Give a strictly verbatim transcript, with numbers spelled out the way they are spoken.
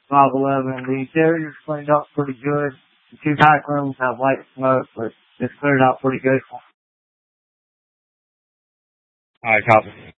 five eleven. The interior's cleaned up pretty good. The two back rooms have light smoke, but it's cleared out pretty good. Alright, copy.